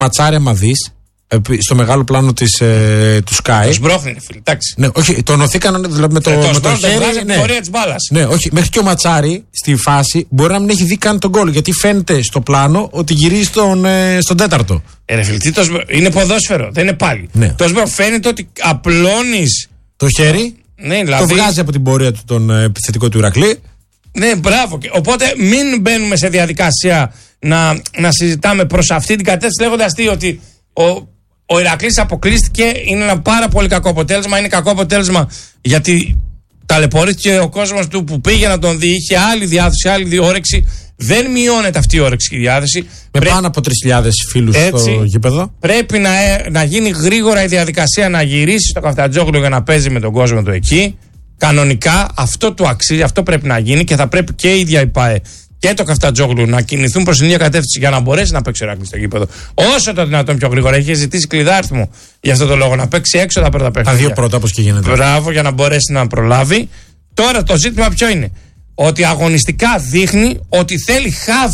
ματσάρι, άμα δεις, στο μεγάλο πλάνο του Sky. Το σμπρώχνει, φίλε, εντάξει. Ναι, όχι, το ενωθήκαν δηλαδή, με το χέρι. Ναι. Πορεία της μπάλας. Ναι, όχι, μέχρι και ο Ματσάρι στη φάση μπορεί να μην έχει δει καν τον γκολ. Γιατί φαίνεται στο πλάνο ότι γυρίζει στον τέταρτο. Ρε φίλε, είναι ποδόσφαιρο, δεν είναι πάλι. Ναι. Το σμπρώχνει, φαίνεται ότι απλώνεις το χέρι. Ναι, δηλαδή... Το βγάζει από την πορεία του τον επιθετικό του Ηρακλή. Ναι, μπράβο. Οπότε μην μπαίνουμε σε διαδικασία να συζητάμε προς αυτή την κατεύθυνση λέγοντας ότι ο Ηρακλής αποκλείστηκε. Είναι ένα πάρα πολύ κακό αποτέλεσμα. Είναι κακό αποτέλεσμα γιατί ταλαιπωρήθηκε ο κόσμος του που πήγε να τον δει. Είχε άλλη διάθεση, άλλη όρεξη. Δεν μειώνεται αυτή η όρεξη και η διάθεση. Πάνω από 3.000 φίλους στο γήπεδο. Πρέπει να γίνει γρήγορα η διαδικασία να γυρίσει στο Καφτατζόγλου για να παίζει με τον κόσμο του εκεί. Κανονικά αυτό του αξίζει, αυτό πρέπει να γίνει και θα πρέπει και η ίδια η ΠΑΕ και το Καφτατζόγλου να κινηθούν προς την ίδια κατεύθυνση για να μπορέσει να παίξει ο Ηρακλής στο γήπεδο. Όσο το δυνατόν πιο γρήγορα. Έχει ζητήσει κλειδάριθμο για αυτό το λόγο να παίξει έξω τα πρώτα παιχνίδια. Τα δύο πρώτα, όπως και γίνεται. Μπράβο, για να μπορέσει να προλάβει. Τώρα το ζήτημα ποιο είναι? Ότι αγωνιστικά δείχνει ότι θέλει χαβ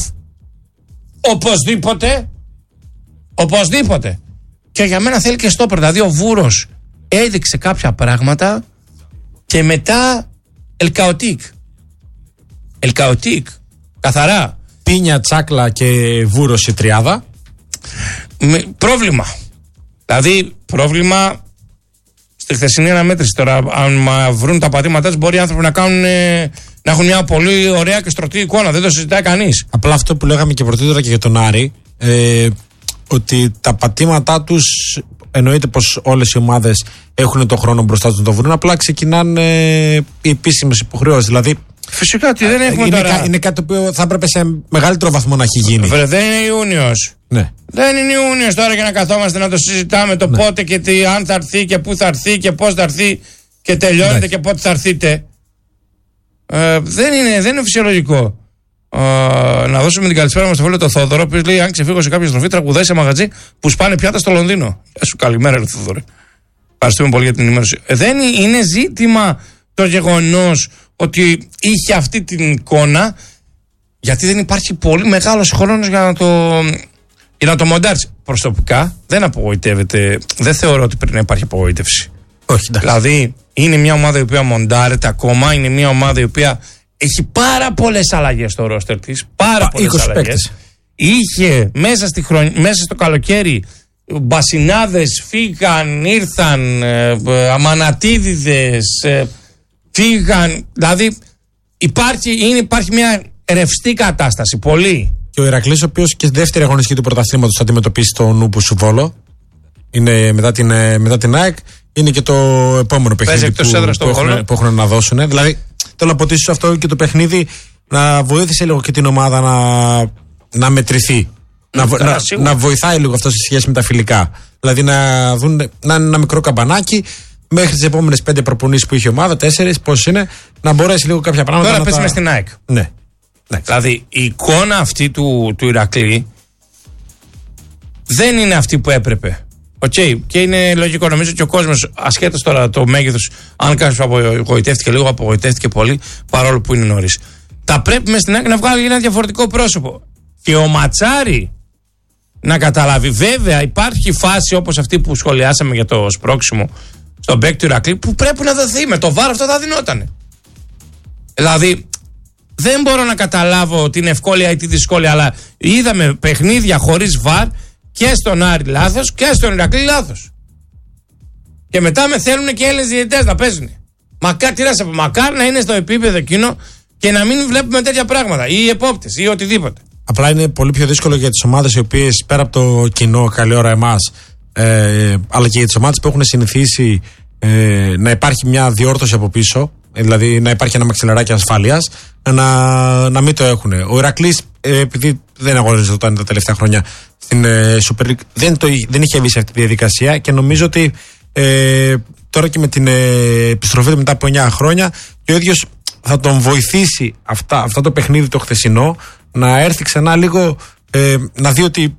οπωσδήποτε. Και για μένα θέλει και στόπερ. Δηλαδή ο Βούρος έδειξε κάποια πράγματα και μετά Ελκαοτίκ. Καθαρά. Πίνια, Τσάκλα και Βούρος η τριάδα. Πρόβλημα. Δηλαδή πρόβλημα στη χθεσινή αναμέτρηση. Τώρα αν βρουν τα πατήματά τους μπορεί οι άνθρωποι να έχουν μια πολύ ωραία και στρωτή εικόνα. Δεν το συζητάει κανείς. Απλά αυτό που λέγαμε και πρωτήτερα και για τον Άρη, ότι τα πατήματά τους εννοείται πως όλες οι ομάδες έχουν τον χρόνο μπροστά τους να το βρουν. Απλά ξεκινάνε οι επίσημες υποχρεώσεις. Δηλαδή φυσικά ότι δεν έχουμε τώρα. Είναι κάτι το οποίο θα έπρεπε σε μεγαλύτερο βαθμό να έχει γίνει. Δεν είναι Ιούνιος. Ναι. Δεν είναι Ιούνιος τώρα για να καθόμαστε να το συζητάμε το πότε και αν θα έρθει και πού θα έρθει και πώς θα έρθει και τελειώνεται και πότε θα έρθείτε. Δεν είναι φυσιολογικό. Να δώσουμε την καλησπέρα μας στο φίλο το Θόδωρο, ο οποίος λέει: αν ξεφύγω σε κάποια στροφή, τραγουδάει σε μαγαζί που σπάνε πιάτα στο Λονδίνο. Γεια σου, καλημέρα, ρε Θόδωρο. Ευχαριστούμε πολύ για την ενημέρωση. Δεν είναι ζήτημα το γεγονός ότι είχε αυτή την εικόνα, γιατί δεν υπάρχει πολύ μεγάλος χρόνος για να το μοντάρεις. Προσωπικά δεν απογοητεύεται. Δεν θεωρώ ότι πρέπει να υπάρχει απογοήτευση. Όχι, εντάξει. Δηλαδή είναι μια ομάδα η οποία μοντάρεται ακόμα, είναι μια ομάδα η οποία έχει πάρα πολλές αλλαγές στο ρόστερ της. Πάρα πολλές αλλαγές. Είχε μέσα στο καλοκαίρι μπασινάδες φύγαν, ήρθαν, αμανατίδιδες φύγαν. Δηλαδή υπάρχει μια ρευστή κατάσταση. Πολύ. Και ο Ηρακλής, ο οποίος και στη δεύτερη αγωνιστική του πρωταθλήματος θα αντιμετωπίσει το Νούπου Σουβόλο. Είναι μετά την ΑΕΚ. Είναι και το επόμενο παιχνίδι που έχουν να δώσουν. Δηλαδή θέλω να αποτίσω αυτό και το παιχνίδι να βοήθησε λίγο και την ομάδα να μετρηθεί. Να βοηθάει λίγο αυτό σε σχέση με τα φιλικά. Δηλαδή να είναι ένα μικρό καμπανάκι μέχρι τις επόμενες 5 προπονήσεις που είχε η ομάδα, 4, πόσες είναι, να μπορέσει λίγο κάποια πράγματα. Τώρα πέσει μες στην ΑΕΚ. Ναι. Δηλαδή η εικόνα αυτή του Ηρακλή δεν είναι αυτή που έπρεπε. Και είναι λογικό. Νομίζω και ο κόσμος, ασχέτως τώρα το μέγεθος, αν κάποιος απογοητεύτηκε λίγο, απογοητεύτηκε πολύ, παρόλο που είναι νωρίς. Θα πρέπει μες στην ΑΕΚ να βγάλει ένα διαφορετικό πρόσωπο. Και ο Ματσάρι να καταλάβει. Βέβαια, υπάρχει φάση όπως αυτή που σχολιάσαμε για το σπρώξιμο στον παίκτη του Ηρακλή που πρέπει να δοθεί. Με το βάρ αυτό θα δινότανε. Δηλαδή, δεν μπορώ να καταλάβω την ευκόλια ή τη δυσκόλια, αλλά είδαμε παιχνίδια χωρίς βάρ και στον Άρη λάθος και στον Ηρακλή λάθος. Και μετά με θέλουν και Έλληνες διαιτητές να παίζουν. Μακάρι να είναι στο επίπεδο εκείνο και να μην βλέπουμε τέτοια πράγματα. Ή οι επόπτες ή οτιδήποτε. Απλά είναι πολύ πιο δύσκολο για τις ομάδες οι οποίες πέρα από το κοινό, καλή ώρα εμάς, αλλά και για τις ομάδες που έχουν συνηθίσει να υπάρχει μια διόρθωση από πίσω, δηλαδή να υπάρχει ένα μαξιλαράκι ασφάλειας, να μην το έχουν. Ο Ηρακλής, επειδή δεν αγωνιζόταν τα τελευταία χρόνια στην Super League, δεν είχε βγει σε αυτή τη διαδικασία και νομίζω ότι τώρα και με την επιστροφή του μετά από 9 χρόνια και ο ίδιος θα τον βοηθήσει αυτό το παιχνίδι το χθεσινό να έρθει ξανά λίγο να δει ότι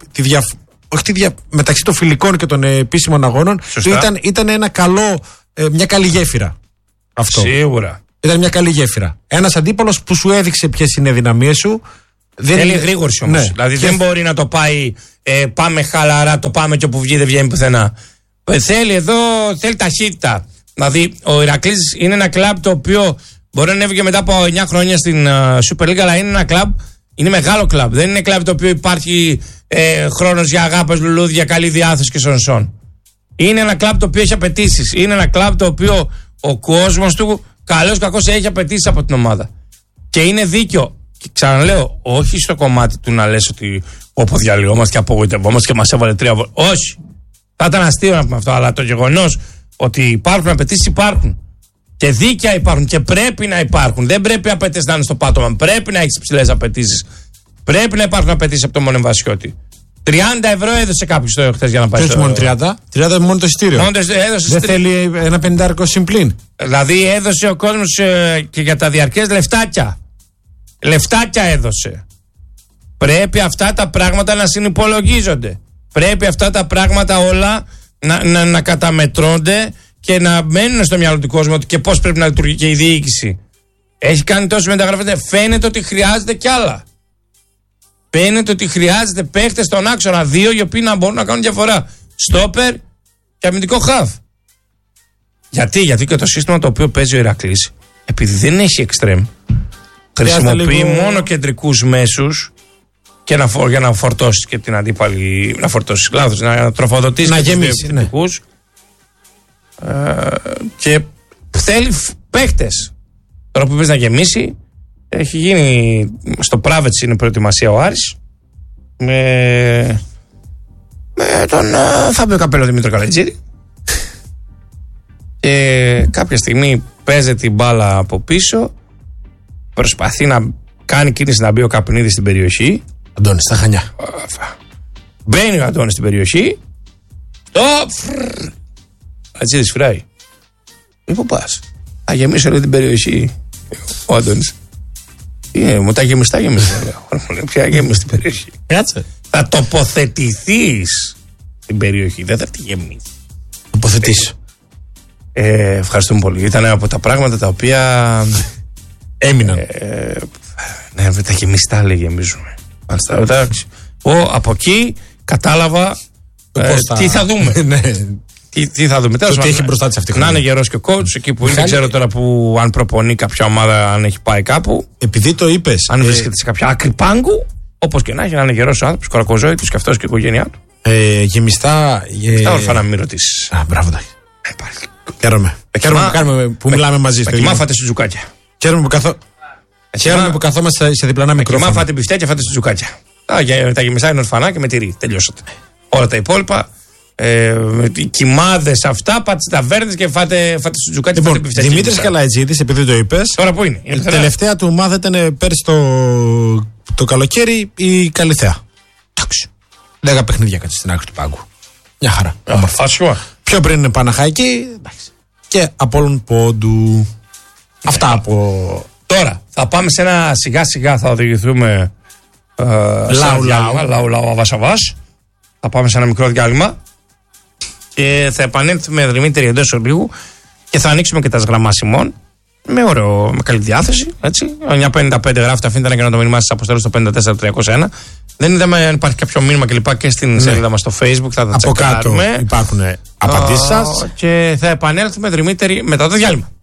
μεταξύ των φιλικών και των επίσημων αγώνων ήταν μια καλή γέφυρα. Αυτό. Σίγουρα. Ήταν μια καλή γέφυρα. Ένας αντίπαλος που σου έδειξε ποιες είναι οι δυναμίες σου, Θέλει εγρήγορση όμως. Ναι. Δηλαδή δεν μπορεί να το πάει πάμε χαλαρά, το πάμε και όπου βγει δεν βγαίνει πουθενά. Θέλει ταχύτητα. Δηλαδή ο Ηρακλής είναι ένα κλαμπ το οποίο μπορεί να ανέβει και μετά από 9 χρόνια στην Super League, αλλά είναι ένα κλαμπ, είναι μεγάλο κλαμπ. Δεν είναι κλαμπ το οποίο υπάρχει χρόνος για αγάπες, λουλούδια, καλή διάθεση και σονσόν. Είναι ένα κλαμπ το οποίο έχει απαιτήσεις. Είναι ένα κλαμπ το οποίο ο κόσμος του, καλώς κακώς, έχει απαιτήσεις από την ομάδα. Και είναι δίκιο. Και ξαναλέω, όχι στο κομμάτι του να λες ότι όπου διαλυόμαστε και απογοητευόμαστε και μας έβαλε 3 βόλια. Όχι. Θα ήταν αστείο να πούμε αυτό, αλλά το γεγονός ότι υπάρχουν απαιτήσεις, υπάρχουν. Και δίκαια υπάρχουν και πρέπει να υπάρχουν. Δεν πρέπει οι απαιτήσεις να είναι στο πάτωμα. Πρέπει να έχεις ψηλές απαιτήσεις. Πρέπει να υπάρχουν απαιτήσεις από τον Μονεμβασιώτη. 30 ευρώ έδωσε κάποιος το χθες για να πάει. Όχι μόνο 30. 30 μόνο το εισιτήριο. Δεν θέλει ένα 50 συμπλήν. Δηλαδή έδωσε ο κόσμος και για τα διαρκές λεφτάκια. Λεφτάκια έδωσε. Πρέπει αυτά τα πράγματα να συνυπολογίζονται. Πρέπει αυτά τα πράγματα όλα να καταμετρώνται και να μένουν στο μυαλό του κόσμου και πώς πρέπει να λειτουργεί και η διοίκηση. Έχει κάνει τόσες μεταγραφές. Φαίνεται ότι χρειάζεται κι άλλα. Φαίνεται ότι χρειάζεται παίχτες στον άξονα 2 οι οποίοι να μπορούν να κάνουν διαφορά. Στόπερ και αμυντικό χαφ. Γιατί και το σύστημα το οποίο παίζει ο Ηρακλής, επειδή δεν έχει εξτρέμ, χρησιμοποιεί μόνο κεντρικούς μέσους και για να φορτώσει και την αντίπαλη. Να φορτώσει, λάθος, να τροφοδοτήσει και τους κεντρικούς. Και θέλει παίχτες. Τώρα που είπες να γεμίσει, έχει γίνει στο Πράβετς, είναι προετοιμασία ο Άρης με τον Φάμπιο Καπέλο Δημήτρο Καλατζήρη, και κάποια στιγμή παίζει την μπάλα από πίσω, προσπαθεί να κάνει κίνηση να μπει ο Καπνίδης στην περιοχή. Αντώνης στα Χανιά. Μπαίνει ο Αντώνης στην περιοχή. Καλατζήρης φράει. Πού πας? Θα γεμίσω όλη την περιοχή. Ο Αντώνης. Μου τα γεμιστά γεμιστά. Ποια γέμισε την περιοχή? Κάτσε. Θα τοποθετηθείς στην περιοχή, δεν θα τη γεμίσεις. Τοποθετήσω. Ευχαριστούμε πολύ. Ήταν από τα πράγματα τα οποία έμειναν. Ναι, τα γεμιστά λέει γεμίζουμε. Εντάξει. Από εκεί κατάλαβα τι θα δούμε. Τι θα δούμε. Το τι έχει μπροστά της αυτή. Να είναι γερός και ο coach εκεί που είναι. Δεν ξέρω τώρα που αν προπονεί κάποια ομάδα, αν έχει πάει κάπου. Επειδή το είπες. Αν βρίσκεται σε κάποια άκρη πάγκου, όπως και να έχει, να είναι γερός άνθρωπος, κορακοζόητος και αυτός και η οικογένειά του. Γεμιστά. Στα όρφα να μην ρωτήσεις. Μπράβο, τα. Χαίρομαι. Που μιλάμε μαζί στο γύρο. Φάτε σουτζουκάκια. Χαίρομαι που καθόμαστε σε διπλανά μικρόφωνα. Φάτε μπιφτιά και φάτε σουτζουκάκια. Τα γεμιστά είναι ορφανά και με τυρί. Τελειώσατε. Όλα τα υπόλοιπα. Οι κοιμάδες αυτά, πάτε στις ταβέρνες και φάτε σουτζουκάκια. Λοιπόν, Δημήτρης Καλατζίδης, επειδή το είπες. Τώρα που είναι? Η τελευταία του ομάδα ήταν πέρσι το καλοκαίρι η Καλυθέα. Εντάξει. 10 παιχνίδια κάτσε στην άκρη του πάγκου. Μια χαρά. Πιο πριν είναι Παναχαϊκή. Και Απόλλων Πόντου. Αυτά από. Τώρα θα πάμε σε ένα σιγά σιγά, θα οδηγηθούμε λαού αβασαβάς. Θα πάμε σε ένα μικρό διάλειμμα και θα επανέλθουμε Δημήτρη εντός ολίγου και θα ανοίξουμε και τα γραμμάσιμων με καλή διάθεση. 955 γράφετε, αφήνετε να το μήνυμά σας, αποστέλω στο 54301. Δεν είδαμε αν υπάρχει κάποιο μήνυμα κλπ. Και στην σελίδα μας στο Facebook. Θα τα από κάτω υπάρχουν απαντήσεις σας. Και θα επανέλθουμε Δημήτρη μετά το διάλειμμα.